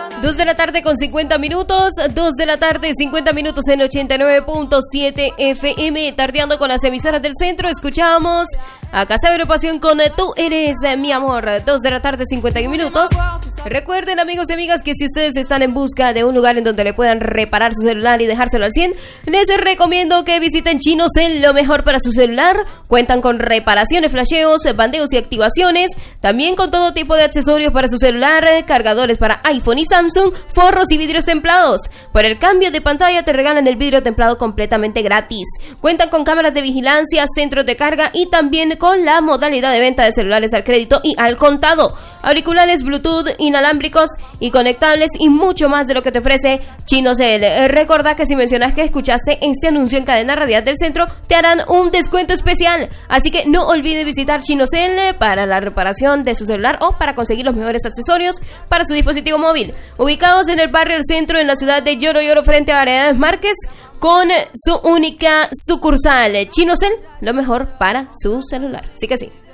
2 de la tarde con 50 minutos, 2 de la tarde 50 minutos en 89.7 FM, tardeando con las emisoras del centro. Escuchamos a Casa de Agrupación con Tú Eres Mi Amor, 2 de la tarde 51 minutos. Recuerden, amigos y amigas, que si ustedes están en busca de un lugar en donde le puedan reparar su celular y dejárselo al 100, les recomiendo que visiten Chinocel, lo mejor para su celular. Cuentan con reparaciones, flasheos, bandeos y activaciones, también con todo tipo de accesorios para su celular, cargadores para iPhone y Samsung, forros y vidrios templados. Por el cambio de pantalla te regalan el vidrio templado completamente gratis. Cuentan con cámaras de vigilancia, centros de carga y también con la modalidad de venta de celulares al crédito y al contado, auriculares Bluetooth, inalámbricos y conectables y mucho más de lo que te ofrece Chinocel. Recordá que si mencionas que escuchaste este anuncio en Cadena Radial del Centro, te harán un descuento especial. Así que no olvide visitar Chinocel para la reparación de su celular o para conseguir los mejores accesorios para su dispositivo móvil. Ubicados en el barrio El Centro, en la ciudad de Lloro frente a Variedades Márquez, con su única sucursal. Chinocel, lo mejor para su celular. Sí que sí.